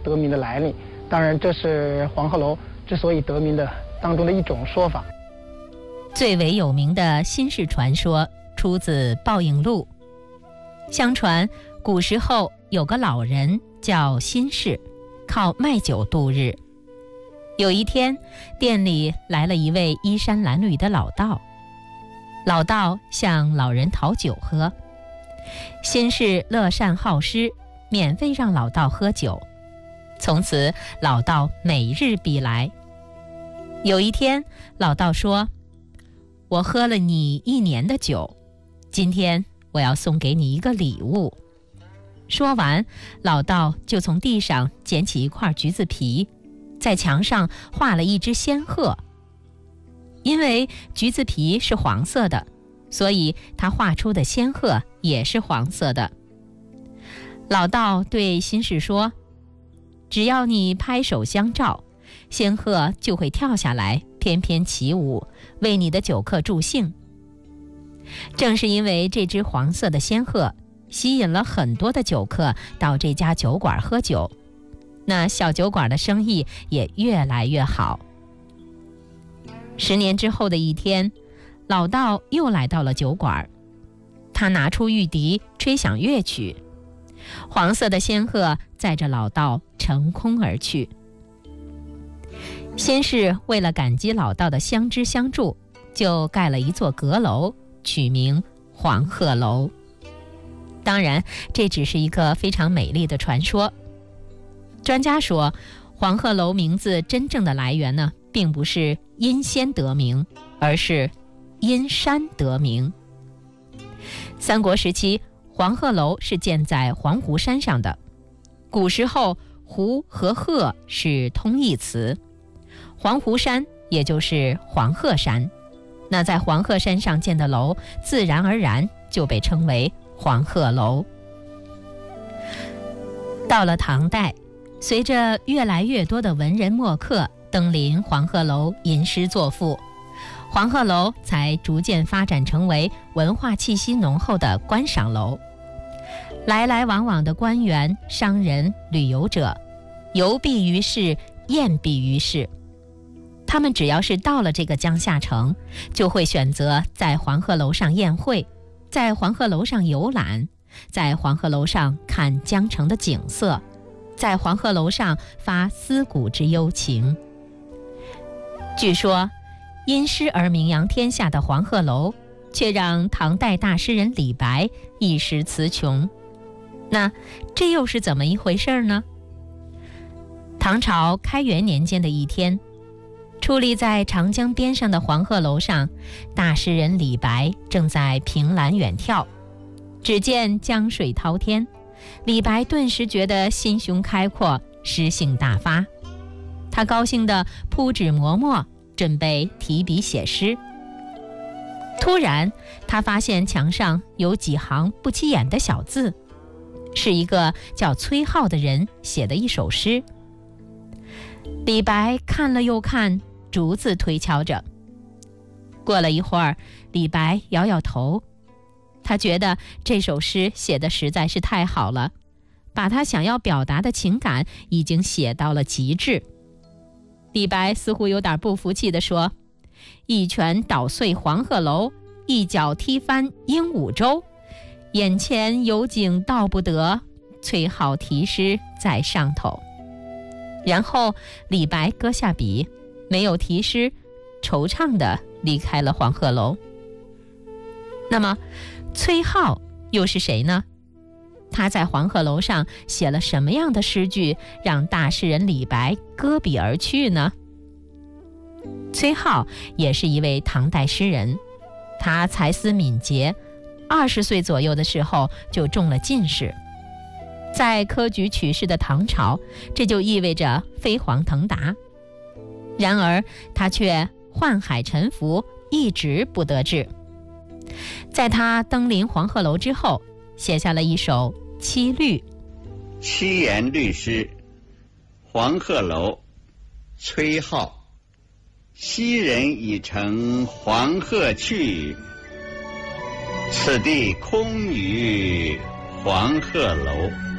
得名的来历。当然，这是黄鹤楼之所以得名的当中的一种说法。 最为有名的新式传说出自《报应录》。相传古时候有个老人叫新氏，靠卖酒度日。有一天，店里来了一位衣衫褴褛的老道，老道向老人讨酒喝。新氏乐善好施，免费让老道喝酒。从此老道每日必来。有一天，老道说：我喝了你1年的酒，今天我要送给你一个礼物。说完，老道就从地上捡起一块橘子皮，在墙上画了一只仙鹤。因为橘子皮是黄色的，所以他画出的仙鹤也是黄色的。老道对新氏说：只要你拍手相照，仙鹤就会跳下来翩翩起舞，为你的酒客助兴。正是因为这只黄色的仙鹤吸引了很多的酒客到这家酒馆喝酒，那小酒馆的生意也越来越好。10年之后的一天，老道又来到了酒馆，他拿出玉笛吹响乐曲，黄色的仙鹤载着老道乘空而去。先是为了感激老道的相知相助，就盖了一座阁楼，取名黄鹤楼。当然，这只是一个非常美丽的传说。专家说，黄鹤楼名字真正的来源呢，并不是因仙得名，而是因山得名。三国时期，黄鹤楼是建在黄湖山上的。古时候，湖和鹤是通义词，黄湖山也就是黄鹤山。那在黄鹤山上建的楼，自然而然就被称为黄鹤楼。到了唐代，随着越来越多的文人墨客登临黄鹤楼吟诗作赋，黄鹤楼才逐渐发展成为文化气息浓厚的观赏楼。来来往往的官员、商人、旅游者，游避于市，宴避于市。他们只要是到了这个江夏城，就会选择在黄鹤楼上宴会，在黄鹤楼上游览，在黄鹤楼上看江城的景色，在黄鹤楼上发思古之幽情。据说，因诗而名扬天下的黄鹤楼，却让唐代大诗人李白一时词穷。那这又是怎么一回事呢？唐朝开元年间的一天，矗立在长江边上的黄鹤楼上，大诗人李白正在凭栏远眺。只见江水滔天，李白顿时觉得心胸开阔，诗兴大发。他高兴地铺纸磨墨，准备提笔写诗。突然，他发现墙上有几行不起眼的小字，是一个叫崔颢的人写的一首诗。李白看了又看，逐字推敲着。过了一会儿，李白摇摇头，他觉得这首诗写得实在是太好了，把他想要表达的情感已经写到了极致。李白似乎有点不服气地说：一拳捣碎黄鹤楼，一脚踢翻鹦鹉洲，眼前有景道不得，崔颢题诗在上头。然后李白搁下笔，没有题诗，惆怅地离开了黄鹤楼。那么崔颢又是谁呢？他在黄鹤楼上写了什么样的诗句，让大诗人李白搁笔而去呢？崔颢也是一位唐代诗人，他才思敏捷，20岁左右的时候就中了进士。在科举取士的唐朝，这就意味着飞黄腾达。然而他却宦海沉浮，一直不得志。在他登临黄鹤楼之后，写下了一首七律。 七言律诗。黄鹤楼，崔颢。昔人已乘黄鹤去，此地空余黄鹤楼。